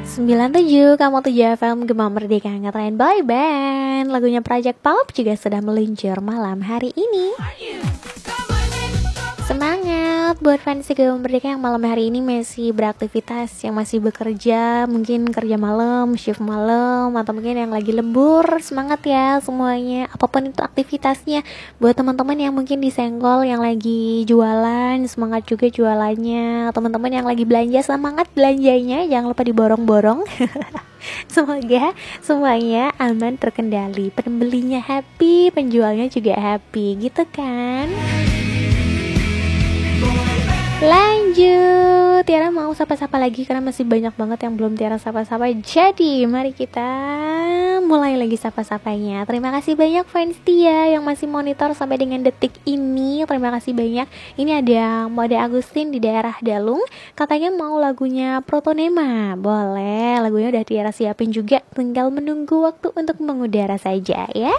97 kamu 7 FM Gema Merdeka ngetrend boy band. Lagunya Project Pop juga sudah meluncur malam hari ini. Semangat buat fans Gema Merdeka yang malam hari ini masih beraktivitas, yang masih bekerja, mungkin kerja malam, shift malam, atau mungkin yang lagi lembur. Semangat ya semuanya, apapun itu aktivitasnya. Buat teman-teman yang mungkin disenggol, yang lagi jualan, semangat juga jualannya. Teman-teman yang lagi belanja, semangat belanjanya, jangan lupa diborong-borong. Semoga semuanya aman terkendali, pembelinya happy, penjualnya juga happy, gitu kan? Lanjut, Tiara mau sapa-sapa lagi karena masih banyak banget yang belum Tiara sapa-sapa. Jadi mari kita mulai lagi sapa-sapanya. Terima kasih banyak fans Tia yang masih monitor sampai dengan detik ini. Terima kasih banyak. Ini ada Mode Agustin di daerah Dalung, katanya mau lagunya Protonema. Boleh, lagunya udah Tiara siapin juga, tinggal menunggu waktu untuk mengudara saja ya.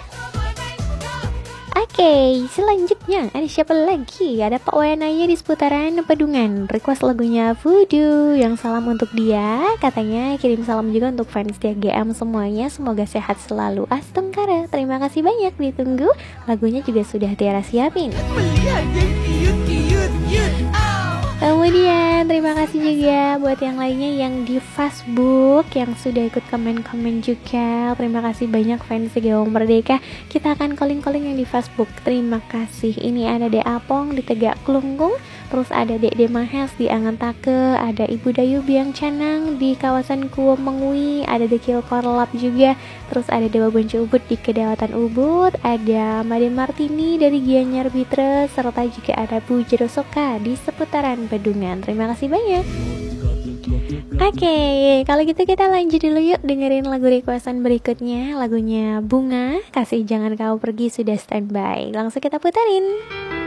Oke, selanjutnya ada siapa lagi? Ada Pak Wayanaya di seputaran Pedungan, request lagunya Voodoo. Yang salam untuk dia, katanya kirim salam juga untuk fans TGM semuanya, semoga sehat selalu. Astengkara, terima kasih banyak, ditunggu. Lagunya juga sudah Tiara siapin. Kemudian terima kasih juga buat yang lainnya yang di Facebook yang sudah ikut komen-komen juga. Terima kasih banyak fans Gema Merdeka. Kita akan calling-calling yang di Facebook. Terima kasih. Ini ada Dek Apong di Tegak Kelungkung, terus ada Dek Mahes di Angantake, ada Ibu Dayu Biang Canang di kawasan Kuo Mengui, ada Dekil Korlap juga, terus ada Dewa Bonco Ubud di Kedawatan Ubud, ada Made Martini dari Gianyar Bitra, serta juga ada Bu Jerosoka di seputaran Bedungan. Terima kasih banyak. Oke, kalau gitu kita lanjut dulu yuk, dengerin lagu requestan berikutnya. Lagunya Bunga, Kasih Jangan Kau Pergi sudah standby. Langsung kita putarin.